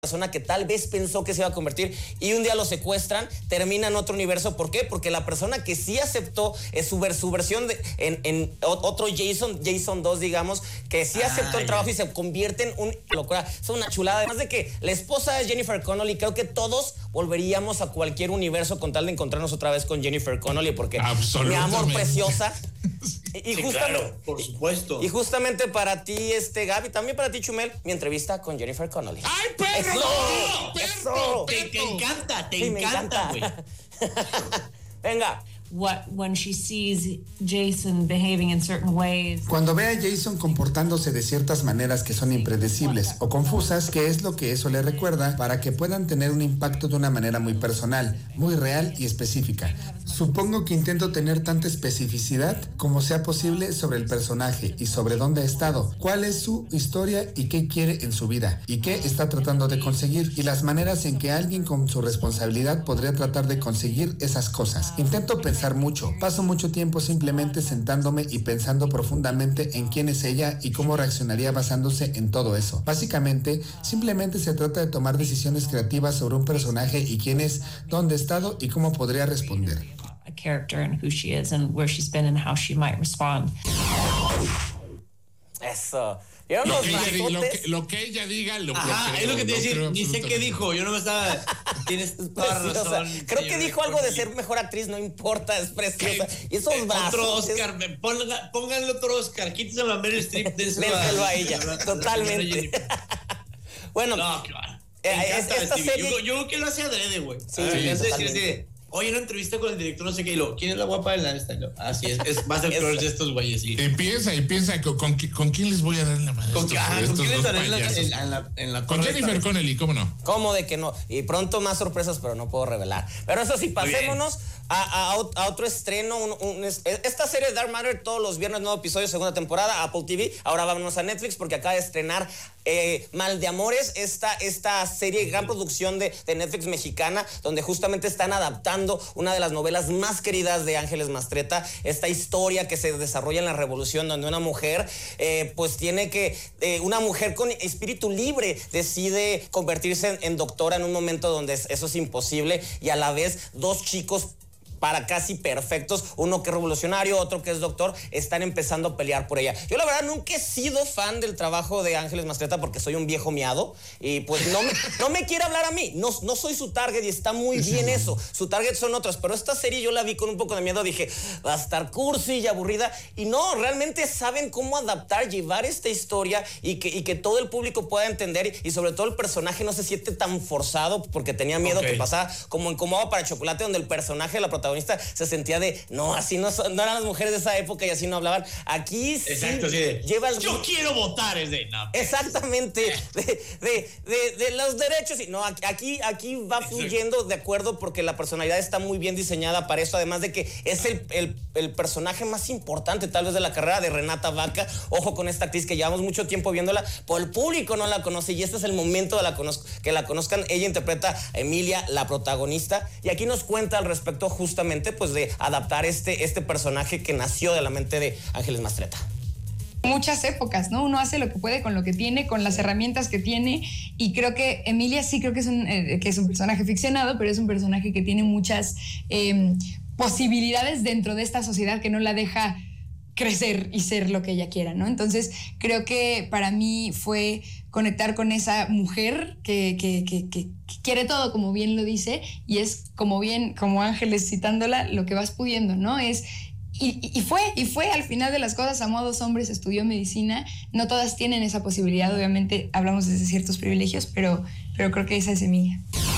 persona que tal vez pensó que se iba a convertir y un día lo secuestran, termina en otro universo. ¿Por qué? Porque la persona que sí aceptó su versión en otro Jason 2, digamos, que sí aceptó el trabajo y se convierte en una locura. Es una chulada. Además de que la esposa es Jennifer Connelly, creo que todos volveríamos a cualquier universo con tal de encontrarnos otra vez con Jennifer Connelly, porque mi amor preciosa. Y sí, justamente, claro, por supuesto. Y justamente para ti, Gaby, también para ti, Chumel, mi entrevista con Jennifer Connelly. ¡Ay, perro! ¡Eso! ¡Eso! Te encanta, te encanta, güey. Venga. When she sees Jason behaving in certain ways. Cuando ve a Jason comportándose de ciertas maneras que son impredecibles o confusas, que es lo que eso le recuerda, para que puedan tener un impacto de una manera muy personal, muy real y específica. Supongo que intento tener tanta especificidad como sea posible sobre el personaje y sobre dónde ha estado, cuál es su historia y qué quiere en su vida y qué está tratando de conseguir y las maneras en que alguien con su responsabilidad podría tratar de conseguir esas cosas. Intento pensar mucho, paso mucho tiempo simplemente sentándome y pensando profundamente en quién es ella y cómo reaccionaría basándose en todo eso. Básicamente, simplemente se trata de tomar decisiones creativas sobre un personaje y quién es, dónde ha estado y cómo podría responder. A character and who she is and where she's been and how she might respond. Eso. Lo que ella diga, es lo que te decir, ni sé qué dijo, yo no me estaba. Tienes toda razón. Creo que dijo algo de ser mejor actriz, no importa, es preciosa. Y esos brazos. Otro Oscar, pónganle otro Oscar, quítenselo a Meryl Streep, dénselo a ella, totalmente. Bueno, no, claro. Esta serie. Yo creo que lo hace adrede, güey. Sí, decir, oye, una entrevista con el director, no sé qué, y ¿quién es la guapa de la esta? Así es, va a ser peor de estos güeyes. Sí. Empieza, ¿con quién les voy a dar la madre? ¿Con quién les daré en la con Jennifer Connelly, ¿cómo no? ¿Cómo de que no? Y pronto más sorpresas, pero no puedo revelar. Pero eso sí, pasémonos a otro estreno. Esta serie Dark Matter, todos los viernes, nuevo episodio, segunda temporada, Apple TV. Ahora vámonos a Netflix porque acaba de estrenar Mal de Amores, esta serie, gran producción de Netflix mexicana, donde justamente están adaptando una de las novelas más queridas de Ángeles Mastretta, esta historia que se desarrolla en la Revolución, donde una mujer, pues tiene que, una mujer con espíritu libre decide convertirse en doctora en un momento donde eso es imposible, y a la vez dos chicos para casi perfectos, uno que es revolucionario, otro que es doctor, están empezando a pelear por ella. Yo la verdad nunca he sido fan del trabajo de Ángeles Mastretta porque soy un viejo miado y pues no me quiere hablar a mí, no soy su target y está muy bien eso, su target son otros, pero esta serie yo la vi con un poco de miedo, dije, va a estar cursi y aburrida, y no, realmente saben cómo adaptar, llevar esta historia y que todo el público pueda entender, y sobre todo el personaje no se siente tan forzado, porque tenía miedo que pasara como en Como Agua para Chocolate, donde el personaje de la protagonista se sentía no, así no eran las mujeres de esa época y así no hablaban. Aquí sí. Exacto, sí. Lleva yo quiero votar, es de no. Exactamente, de los derechos. No, aquí va fluyendo de acuerdo, porque la personalidad está muy bien diseñada para eso, además de que es el personaje más importante tal vez de la carrera de Renata Vaca. Ojo con esta actriz que llevamos mucho tiempo viéndola, pero el público no la conoce y este es el momento de que la conozcan. Ella interpreta a Emilia, la protagonista, y aquí nos cuenta al respecto justamente pues de adaptar este personaje que nació de la mente de Ángeles Mastretta. Muchas épocas, ¿no? Uno hace lo que puede con lo que tiene, con las herramientas que tiene, y creo que Emilia sí creo que es un personaje ficcionado, pero es un personaje que tiene muchas posibilidades dentro de esta sociedad que no la deja crecer y ser lo que ella quiera, ¿no? Entonces creo que para mí fue conectar con esa mujer que quiere todo, como bien lo dice, y es como Ángeles citándola, lo que vas pudiendo, ¿no? Y fue al final de las cosas, amó a dos hombres, estudió medicina, no todas tienen esa posibilidad, obviamente hablamos desde ciertos privilegios, pero creo que esa es Emilia.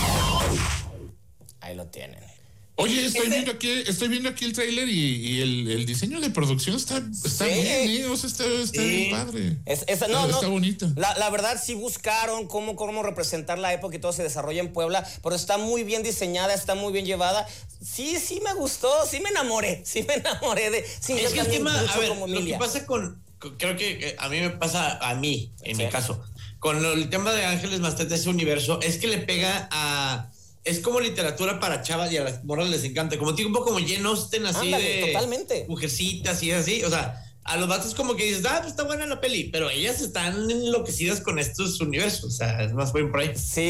Ahí lo tienen. Oye, estoy viendo aquí el tráiler y el diseño de producción está bien, o sea, está bien padre. Está bonito. La verdad sí buscaron cómo representar la época y todo se desarrolla en Puebla, pero está muy bien diseñada, está muy bien llevada. Sí me gustó, sí me enamoré de... Sí, es que el tema, a ver, lo que pasa creo que a mí me pasa, en mi caso, con el tema de Ángeles Mastretta, ese universo, es que le pega a... Es como literatura para chavas y a las morras les encanta. Como tipo como Jane Austen, así. Ándale, totalmente. Mujercitas y así. O sea, a los vatos como que dices, pues está buena la peli. Pero ellas están enloquecidas con estos universos. O sea, es más buen por ahí. Sí.